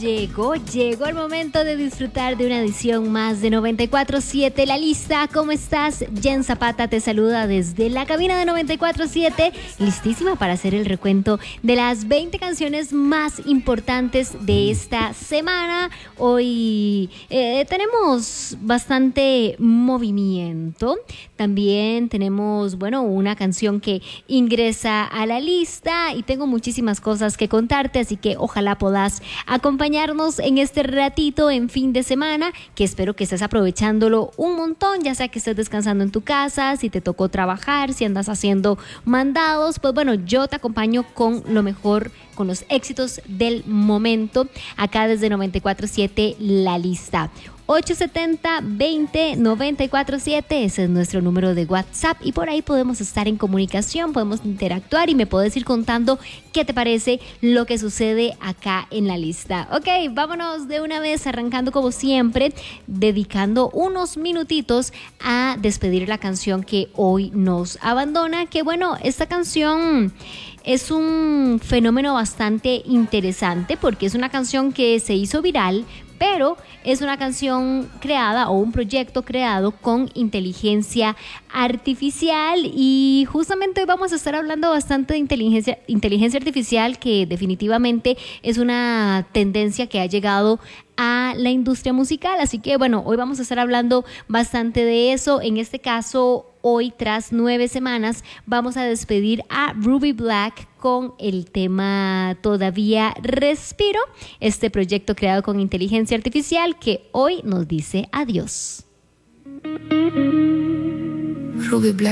Llegó el momento de disfrutar de una edición más de 94.7 La Lista. ¿Cómo estás? Jen Zapata te saluda desde la cabina de 94.7, listísima para hacer el recuento de las 20 canciones más importantes de esta semana. Hoy tenemos bastante movimiento. También tenemos, una canción que ingresa a la lista y tengo muchísimas cosas que contarte, así que ojalá puedas acompañarnos en este ratito en fin de semana, que espero que estés aprovechándolo un montón, ya sea que estés descansando en tu casa, si te tocó trabajar, si andas haciendo mandados, yo te acompaño con lo mejor, con los éxitos del momento, acá desde 94.7 La Lista. 870-20-947, ese es nuestro número de WhatsApp y por ahí podemos estar en comunicación, podemos interactuar y me puedes ir contando qué te parece lo que sucede acá en la lista. Ok, vámonos de una vez, arrancando como siempre, dedicando unos minutitos a despedir la canción que hoy nos abandona, que esta canción es un fenómeno bastante interesante porque es una canción que se hizo viral, pero es una canción creada o un proyecto creado con inteligencia artificial y justamente hoy vamos a estar hablando bastante de inteligencia artificial, que definitivamente es una tendencia que ha llegado a la industria musical, así que hoy vamos a estar hablando bastante de eso. En este caso, hoy tras 9 semanas vamos a despedir a Ruby Black con el tema Todavía Respiro, este proyecto creado con inteligencia artificial que hoy nos dice adiós. Ruby Black.